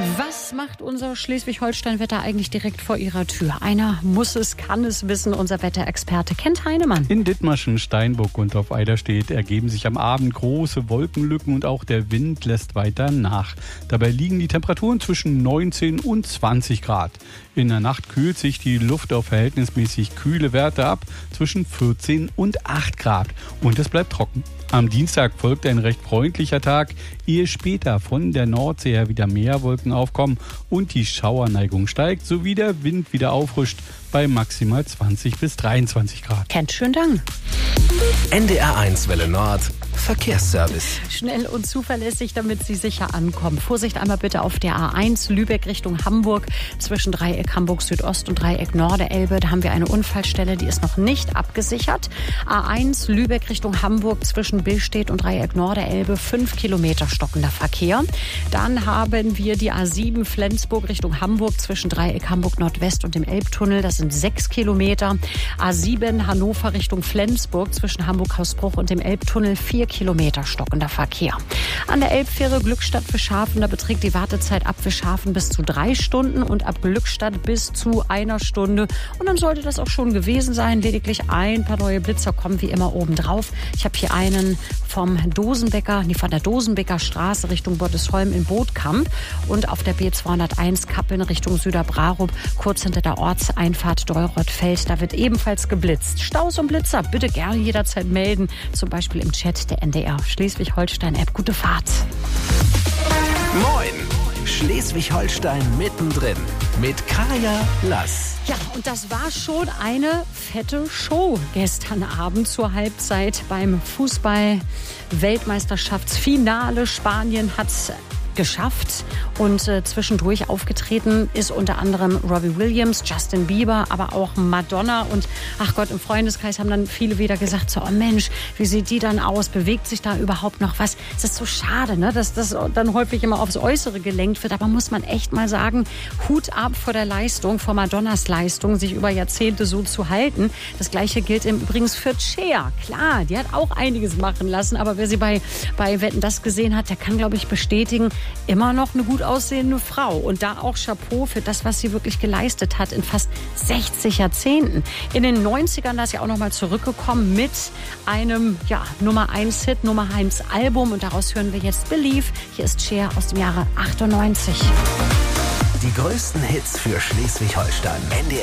Was macht unser Schleswig-Holstein-Wetter eigentlich direkt vor Ihrer Tür? Einer muss es, kann es wissen, unser Wetterexperte Kent Heinemann. In Dithmarschen, Steinburg und auf Eiderstedt ergeben sich am Abend große Wolkenlücken und auch der Wind lässt weiter nach. Dabei liegen die Temperaturen zwischen 19 und 20 Grad. In der Nacht kühlt sich die Luft auf verhältnismäßig kühle Werte ab, zwischen 14 und 8 Grad. Und es bleibt trocken. Am Dienstag folgt ein recht freundlicher Tag, ehe später von der Nordsee her wieder mehr Wolken aufkommen und die Schauerneigung steigt, sowie der Wind wieder auffrischt bei maximal 20 bis 23 Grad. Kent, schönen Dank. NDR1 Welle Nord Verkehrsservice. Schnell und zuverlässig, damit Sie sicher ankommen. Vorsicht einmal bitte auf der A1 Lübeck Richtung Hamburg. Zwischen Dreieck Hamburg Südost und Dreieck Norderelbe. Da haben wir eine Unfallstelle, die ist noch nicht abgesichert. A1 Lübeck Richtung Hamburg zwischen Billstedt und Dreieck Norderelbe. 5 Kilometer stockender Verkehr. Dann haben wir die A7 Flensburg Richtung Hamburg zwischen Dreieck Hamburg Nordwest und dem Elbtunnel. Das sind 6 Kilometer. A7 Hannover Richtung Flensburg zwischen Hamburg-Hausbruch und dem Elbtunnel. 4 Kilometer stockender Verkehr. An der Elbfähre Glückstadt-Fischhafen, da beträgt die Wartezeit ab Fischhafen bis zu 3 Stunden und ab Glückstadt bis zu 1 Stunde. Und dann sollte das auch schon gewesen sein. Lediglich ein paar neue Blitzer kommen wie immer obendrauf. Ich habe hier einen von der Dosenbecker Straße Richtung Bottesholm in Bootkamp und auf der B201 Kappeln Richtung Süderbrarup, kurz hinter der Ortseinfahrt Deurothfeld. Da wird ebenfalls geblitzt. Staus und Blitzer bitte gerne jederzeit melden, zum Beispiel im Chat der NDR Schleswig-Holstein-App. Gute Fahrt. Moin! Schleswig-Holstein mittendrin mit Kaya Lass. Ja, und das war schon eine fette Show gestern Abend zur Halbzeit beim Fußball-Weltmeisterschaftsfinale. Spanien hat's geschafft und zwischendurch aufgetreten ist unter anderem Robbie Williams, Justin Bieber, aber auch Madonna und ach Gott, im Freundeskreis haben dann viele wieder gesagt, so, oh Mensch, wie sieht die dann aus, bewegt sich da überhaupt noch was? Es ist so schade, ne, dass das dann häufig immer aufs Äußere gelenkt wird, aber muss man echt mal sagen, Hut ab vor der Leistung, vor Madonnas Leistung, sich über Jahrzehnte so zu halten. Das Gleiche gilt übrigens für Cher. Klar, die hat auch einiges machen lassen, aber wer sie bei Wetten, das gesehen hat, der kann, glaube ich, bestätigen, immer noch eine gut aussehende Frau. Und da auch Chapeau für das, was sie wirklich geleistet hat in fast 60 Jahrzehnten. In den 90ern, da ist ja auch noch mal zurückgekommen mit einem Nummer 1 Hit, Nummer 1 Album. Und daraus hören wir jetzt Believe. Hier ist Cher aus dem Jahre 98. Die größten Hits für Schleswig-Holstein. NDR